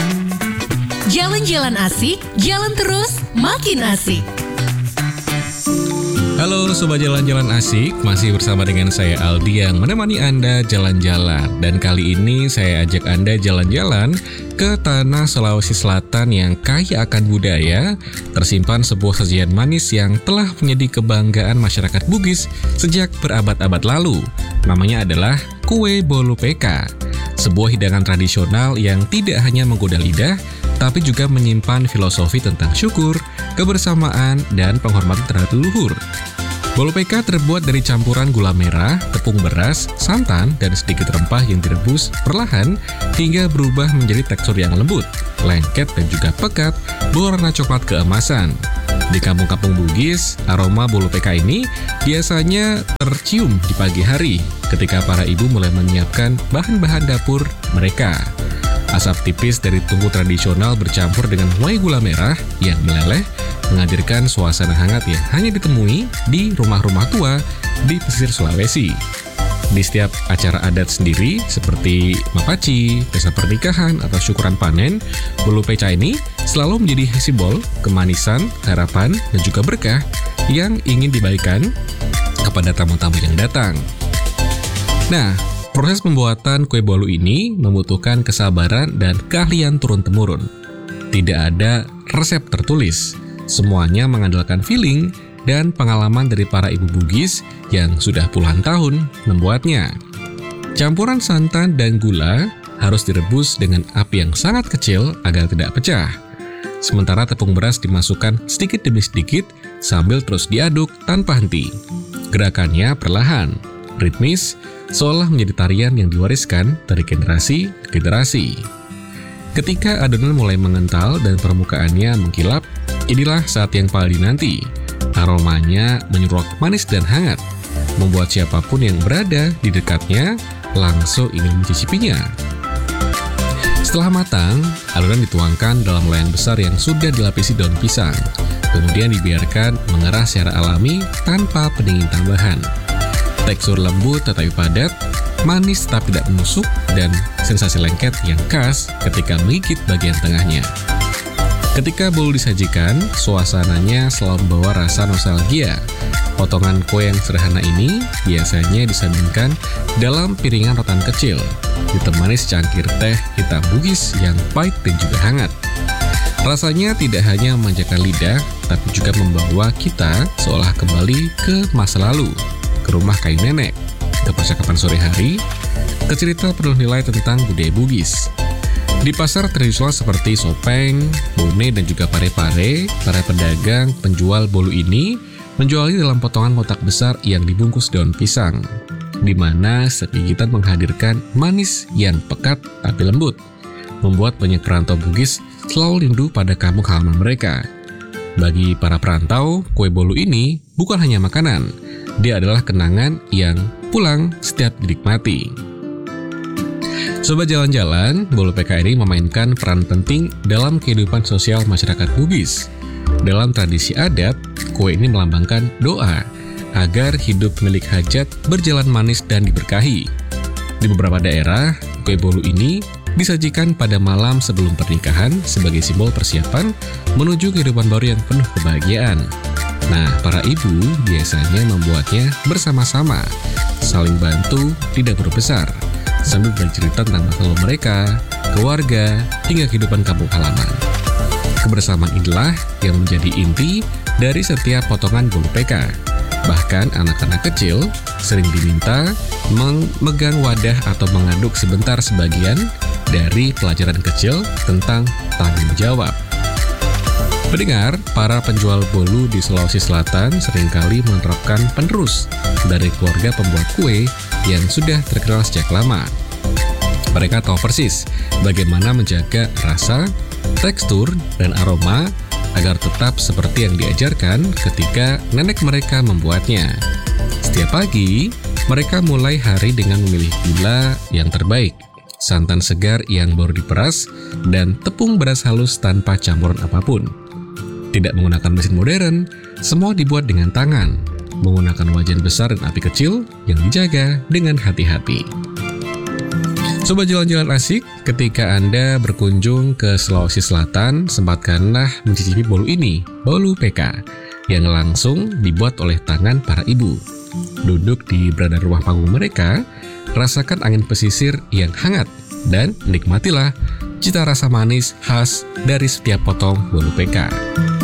Jalan-jalan asik, jalan terus, makin asik. Halo Sobat Jalan-Jalan Asik, masih bersama dengan saya Aldi yang menemani Anda jalan-jalan. Dan kali ini saya ajak Anda jalan-jalan ke tanah Sulawesi Selatan yang kaya akan budaya. Tersimpan sebuah sajian manis yang telah menjadi kebanggaan masyarakat Bugis sejak berabad-abad lalu. Namanya adalah kue bolu peka. Sebuah hidangan tradisional yang tidak hanya menggoda lidah, tapi juga menyimpan filosofi tentang syukur, kebersamaan, dan penghormatan terhadap leluhur. Bolu peka terbuat dari campuran gula merah, tepung beras, santan, dan sedikit rempah yang direbus perlahan hingga berubah menjadi tekstur yang lembut, lengket, dan juga pekat berwarna coklat keemasan. Di kampung-kampung Bugis, aroma bolu peka ini biasanya tercium di pagi hari ketika para ibu mulai menyiapkan bahan-bahan dapur mereka. Asap tipis dari tungku tradisional bercampur dengan wangi gula merah yang meleleh menghadirkan suasana hangat yang hanya ditemui di rumah-rumah tua di pesisir Sulawesi. Di setiap acara adat sendiri seperti mapaci, pesta pernikahan, atau syukuran panen, bolu peka ini selalu menjadi simbol kemanisan, harapan, dan juga berkah yang ingin dibagikan kepada tamu-tamu yang datang. Nah, proses pembuatan kue bolu ini membutuhkan kesabaran dan keahlian turun-temurun. Tidak ada resep tertulis, semuanya mengandalkan feeling dan pengalaman dari para ibu Bugis yang sudah puluhan tahun membuatnya. Campuran santan dan gula harus direbus dengan api yang sangat kecil agar tidak pecah. Sementara tepung beras dimasukkan sedikit demi sedikit sambil terus diaduk tanpa henti. Gerakannya perlahan, ritmis, seolah menjadi tarian yang diwariskan dari generasi ke generasi. Ketika adonan mulai mengental dan permukaannya mengkilap, inilah saat yang paling dinanti. Aromanya menyuruh manis dan hangat, membuat siapapun yang berada di dekatnya langsung ingin mencicipinya. Setelah matang, adonan dituangkan dalam loyang besar yang sudah dilapisi daun pisang, kemudian dibiarkan mengerah secara alami tanpa pendingin tambahan. Tekstur lembut tetapi padat, manis tapi tidak menusuk, dan sensasi lengket yang khas ketika menggigit bagian tengahnya. Ketika bolu disajikan, suasananya selalu membawa rasa nostalgia. Potongan kue yang sederhana ini biasanya disandingkan dalam piringan rotan kecil, ditemani secangkir teh hitam Bugis yang pahit dan juga hangat. Rasanya tidak hanya memanjakan lidah, tapi juga membawa kita seolah kembali ke masa lalu, ke rumah kayu nenek, ke percakapan sore hari, ke cerita penuh nilai tentang budaya Bugis. Di pasar tradisional seperti Sopeng, Bone, dan juga Pare-Pare, para pedagang penjual bolu ini menjualnya dalam potongan kotak besar yang dibungkus daun pisang, di mana setiap gigitan menghadirkan manis yang pekat tapi lembut, membuat banyak perantau Bugis selalu rindu pada kampung halaman mereka. Bagi para perantau, kue bolu ini bukan hanya makanan, dia adalah kenangan yang pulang setiap dinikmati. Sobat jalan-jalan, bolu peka ini memainkan peran penting dalam kehidupan sosial masyarakat Bugis. Dalam tradisi adat, kue ini melambangkan doa agar hidup milik hajat berjalan manis dan diberkahi. Di beberapa daerah, kue bolu ini disajikan pada malam sebelum pernikahan sebagai simbol persiapan menuju kehidupan baru yang penuh kebahagiaan. Nah, para ibu biasanya membuatnya bersama-sama, saling bantu di dapur besar, sambil bercerita tentang masa lalu mereka, keluarga, hingga kehidupan kampung halaman. Kebersamaan inilah yang menjadi inti dari setiap potongan bolu peka. Bahkan anak-anak kecil sering diminta memegang wadah atau mengaduk sebentar sebagian dari pelajaran kecil tentang tanggung jawab. Pendengar, para penjual bolu di Sulawesi Selatan seringkali menerapkan penerus dari keluarga pembuat kue yang sudah terkenal sejak lama. Mereka tahu persis bagaimana menjaga rasa, tekstur, dan aroma agar tetap seperti yang diajarkan ketika nenek mereka membuatnya. Setiap pagi, mereka mulai hari dengan memilih gula yang terbaik, santan segar yang baru diperas, dan tepung beras halus tanpa campuran apapun. Tidak menggunakan mesin modern, semua dibuat dengan tangan, menggunakan wajan besar dan api kecil yang dijaga dengan hati-hati. Sobat jalan-jalan asik, ketika Anda berkunjung ke Sulawesi Selatan, sempatkanlah mencicipi bolu ini, bolu PK, yang langsung dibuat oleh tangan para ibu. Duduk di beranda rumah panggung mereka, rasakan angin pesisir yang hangat, dan nikmatilah cita rasa manis khas dari setiap potong bolu PK.